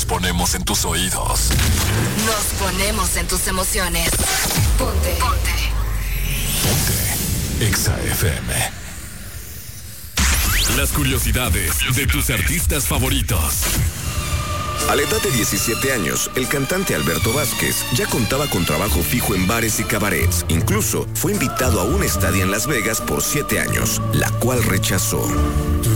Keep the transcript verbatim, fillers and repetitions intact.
ponemos en tus oídos. Nos ponemos en tus emociones. Ponte. Ponte. Ponte. Exa F M. Las curiosidades de tus artistas favoritos. A la edad de diecisiete años, el cantante Alberto Vázquez ya contaba con trabajo fijo en bares y cabarets. Incluso fue invitado a un estadio en Las Vegas por siete años, la cual rechazó.